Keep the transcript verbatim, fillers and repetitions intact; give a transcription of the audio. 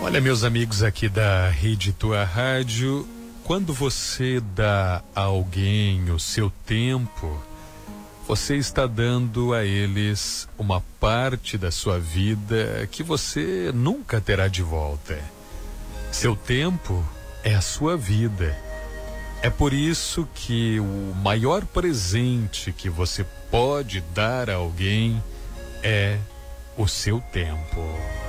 Olha, meus amigos aqui da Rede Tua Rádio, quando você dá a alguém o seu tempo, você está dando a eles uma parte da sua vida que você nunca terá de volta. Seu tempo é a sua vida. É por isso que o maior presente que você pode dar a alguém é o seu tempo.